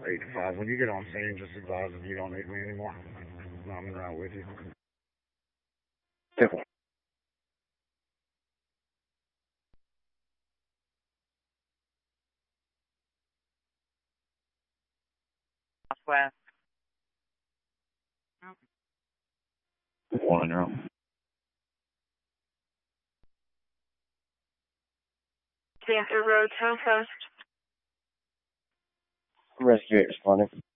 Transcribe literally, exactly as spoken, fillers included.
eight to five. When you get on scene, just advise if you don't need me anymore. I'm right with you. Simple. Southwest. One row. Panther Road, Southwest. Rescue eight responding.